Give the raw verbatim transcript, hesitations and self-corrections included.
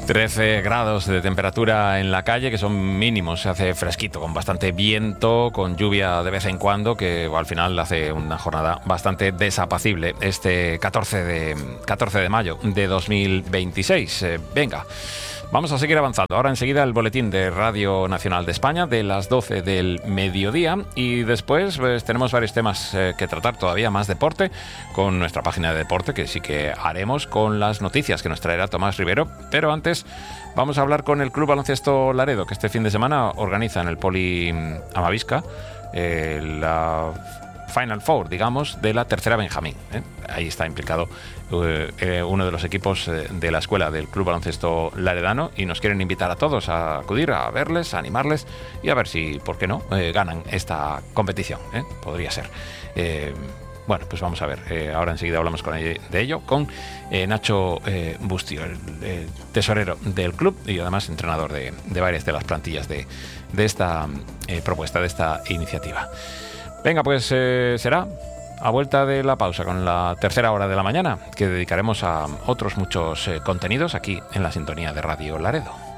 trece grados de temperatura en la calle, que son mínimos. Se hace fresquito, con bastante viento, con lluvia de vez en cuando, que bueno, al final hace una jornada bastante desapacible este catorce de mayo de dos mil veintiséis. Eh, venga, vamos a seguir avanzando. Ahora enseguida el boletín de Radio Nacional de España de las doce del mediodía, y después pues, tenemos varios temas eh, que tratar, todavía más deporte, con nuestra página de deporte, que sí que haremos, con las noticias que nos traerá Tomás Rivero. Pero antes vamos a hablar con el Club Baloncesto Laredo, que este fin de semana organiza en el Poli Amavisca eh, la Final Four, digamos, de la tercera Benjamín. ¿eh? Ahí está implicado eh, eh, uno de los equipos eh, de la escuela del Club Baloncesto Laredano, y nos quieren invitar a todos a acudir, a verles, a animarles y a ver si, ¿por qué no?, eh, ganan esta competición. ¿eh? Podría ser. Eh, Bueno, pues vamos a ver. Eh, ahora enseguida hablamos con ello, de ello con eh, Nacho eh, Bustío, el, el tesorero del club y además entrenador de, de varias de las plantillas de, de esta eh, propuesta, de esta iniciativa. Venga, pues eh, será a vuelta de la pausa con la tercera hora de la mañana, que dedicaremos a otros muchos eh, contenidos aquí en la sintonía de Radio Laredo.